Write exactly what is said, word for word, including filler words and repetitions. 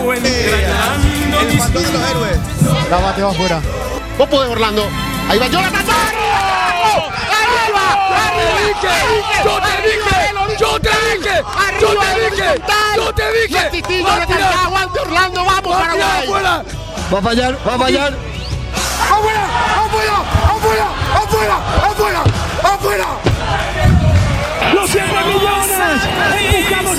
El faltón de los héroes. La bateo afuera. Vos podés, Orlando. Ahí va Jonathan. ¡Arriba! ¡Arriba! ¡Yo te dije! ¡Yo te dije! ¡Yo te dije! ¡Yo te dije! ¡Aguante, Orlando! ¡Vamos, Paraguay! Va a fallar, va a fallar. ¡Afuera! ¡Afuera!